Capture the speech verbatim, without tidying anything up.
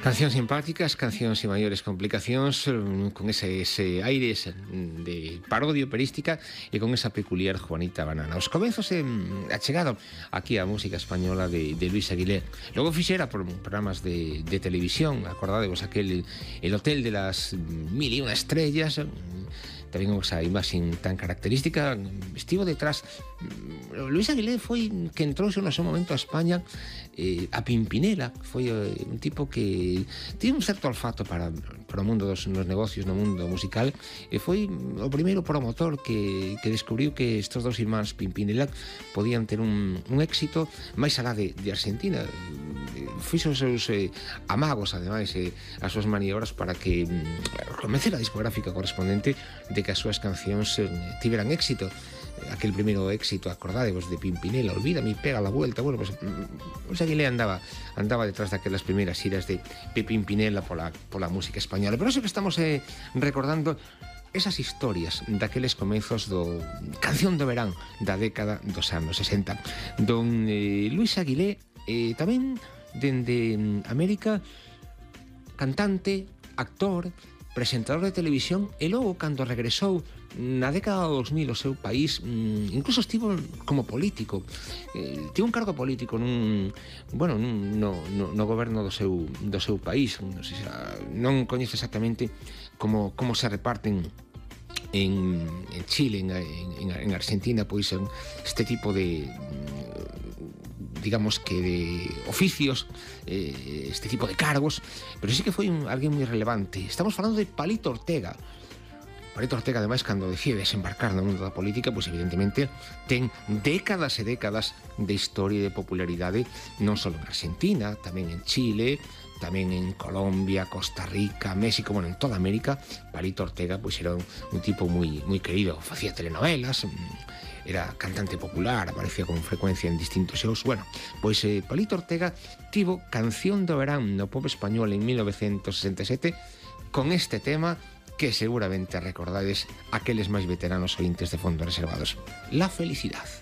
Cancións simpáticas, cancións sin maiores complicacións, con ese, ese aire de parodia operística e con esa peculiar Juanita Banana. Os comenzos eh, achegado aquí a música española de, de Luis Aguilé. Logo fixera por programas de, de televisión, acordadevos aquel El Hotel de las Mil y Una Estrellas, tamén esa imaxe tan característica. Estivo detrás Luis Aguilé, foi que entrou no seu momento a España eh, a Pimpinela. Foi eh, un tipo que tiene un certo olfato para, para o mundo dos nos negocios, no mundo musical, e foi o primeiro promotor que, que descubriu que estes dos irmáns Pimpinela podían ter un, un éxito máis alá de, de Argentina. Fixo os seus eh, amagos, ademais, eh, as súas maniobras para que mm, convencer a discográfica correspondente de que as súas cancións eh, tiveran éxito. Aquel primeiro éxito, acordadevos, de Pimpinela, Olvídame, Pega la Vuelta. Bueno, pues o sea, Aguilé andaba andaba detrás daquelas primeiras xiras de, de Pimpinela pola, pola música española. Pero eso que estamos eh, recordando esas historias daqueles comezos do Canción do Verán da década dos anos sesenta. Don eh, Luis Aguilé, eh, tamén dende América, cantante, actor, presentador de televisión, e logo, cando regresou na década do dos mil ao seu país, incluso estivo como político. Eh, tivo un cargo político nun, bueno, nun, no, no, no goberno do seu, do seu país. Non, sei, non coñezo exactamente como, como se reparten en, en Chile, en, en, en Argentina, pois este tipo de, digamos que de oficios, eh, este tipo de cargos, pero sí que foi un, alguén moi relevante. Estamos falando de Palito Ortega. Palito Ortega, ademais, cando decide desembarcar no mundo da política, pois evidentemente ten décadas e décadas de historia e de popularidade, non só en Argentina, tamén en Chile, tamén en Colombia, Costa Rica, México, bueno, en toda América. Palito Ortega pois era un, un tipo moi moi querido, facía telenovelas, era cantante popular, aparecía con frecuencia en distintos shows. Bueno, pois eh, Palito Ortega tivo Canción do Verán no pop español en mil novecentos sesenta e sete con este tema que seguramente recordades aqueles máis veteranos ointes de Fondo Reservados: La Felicidad.